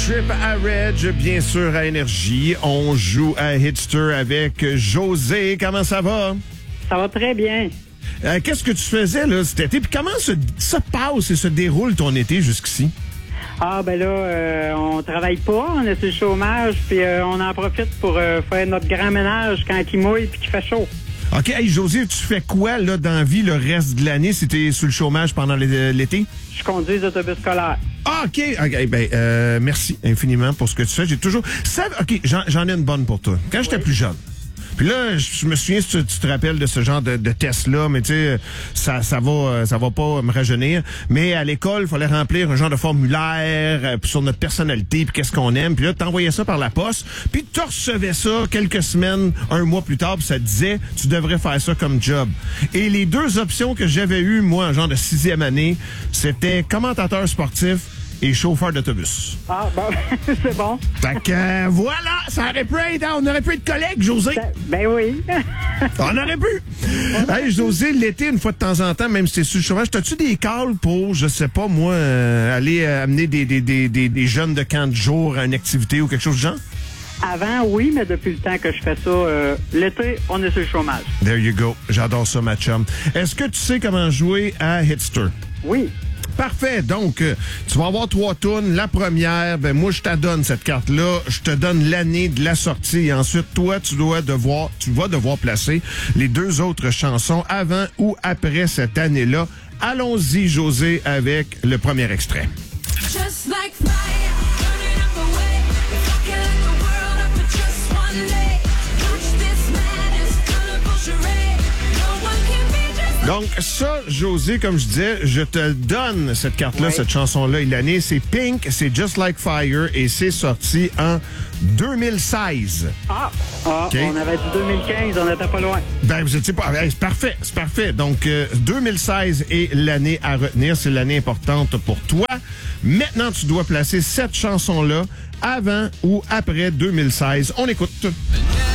Trip à Reg, bien sûr, à Énergie. On joue à Hitster avec José. Comment ça va? Ça va très bien. Qu'est-ce que tu faisais là cet été? Puis comment ça passe et se déroule ton été jusqu'ici? Ah, ben là, on travaille pas, on est sur le chômage, puis on en profite pour faire notre grand ménage quand il mouille puis qu'il fait chaud. OK, hey José, tu fais quoi là dans la vie le reste de l'année si t'es sur le chômage pendant l'été? Je conduis les autobus scolaires. Ah, OK. Merci infiniment pour ce que tu fais. J'ai toujours... OK, j'en ai une bonne pour toi. Quand j'étais plus jeune, puis là, je me souviens, si tu te rappelles de ce genre de test-là, mais tu sais, ça va pas me rajeunir. Mais à l'école, il fallait remplir un genre de formulaire sur notre personnalité, puis qu'est-ce qu'on aime. Puis là, t'envoyais ça par la poste, puis tu recevais ça quelques semaines, un mois plus tard, puis ça te disait, tu devrais faire ça comme job. Et les deux options que j'avais eues, moi, en genre de 6e année, c'était commentateur sportif et chauffeur d'autobus. Ah, bon, c'est bon. Fait que voilà, ça aurait pu être, on aurait pu être collègues, José. Ben oui. On aurait pu. Hey, José, l'été, une fois de temps en temps, même si t'es sur le chômage, t'as-tu des calls pour, je sais pas, moi, aller amener des jeunes de camp de jour à une activité ou quelque chose du genre? Avant, oui, mais depuis le temps que je fais ça, l'été, on est sur le chômage. There you go. J'adore ça, ma chum. Est-ce que tu sais comment jouer à Hitster? Oui. Parfait. Donc, tu vas avoir 3 tunes. La première, ben moi, je te donne cette carte-là. Je te donne l'année de la sortie. Et ensuite, toi, tu vas devoir placer les 2 autres chansons avant ou après cette année-là. Allons-y, José, avec le premier extrait. Just like fire, burning up away. If I can let the world up for just one day. Watch this madness, colorful charade. No one can be just. Donc, ça, José, comme je disais, je te donne cette carte-là, Oui. cette chanson-là et l'année. C'est Pink, c'est Just Like Fire et c'est sorti en 2016. Ah, OK. On avait dit 2015, on n'était pas loin. Ben, vous étiez pas... c'est parfait, c'est parfait. Donc, 2016 est l'année à retenir. C'est l'année importante pour toi. Maintenant, tu dois placer cette chanson-là avant ou après 2016. On écoute.